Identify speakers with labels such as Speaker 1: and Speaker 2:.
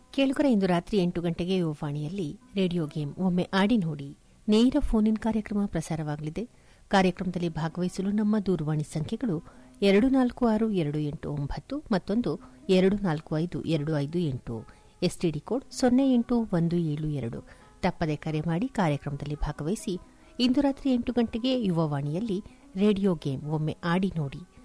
Speaker 1: ಕೇಳುಗರ ಇಂದು ರಾತ್ರಿ 8 ಗಂಟೆಗೆ ಯುವವಾಣಿಯಲ್ಲಿ ರೇಡಿಯೋ ಗೇಮ್ ಒಮ್ಮೆ ಆಡಿ ನೋಡಿ ನೇರ ಫೋನ್ ಇನ್ ಕಾರ್ಯಕ್ರಮ ಪ್ರಸಾರವಾಗಲಿದೆ. ಕಾರ್ಯಕ್ರಮದಲ್ಲಿ ಭಾಗವಹಿಸಲು ನಮ್ಮ ದೂರವಾಣಿ ಸಂಖ್ಯೆಗಳು 246289 ಮತ್ತೊಂದು 245258 ಎಸ್ಟಿಡಿ ಕೋಡ್ 08172. ತಪ್ಪದೆ ಕರೆ ಮಾಡಿ ಕಾರ್ಯಕ್ರಮದಲ್ಲಿ ಭಾಗವಹಿಸಿ. ಇಂದು ರಾತ್ರಿ 8 ಗಂಟೆಗೆ ಯುವವಾಣಿಯಲ್ಲಿ ರೇಡಿಯೋ ಗೇಮ್ ಒಮ್ಮೆ ಆಡಿ ನೋಡಿ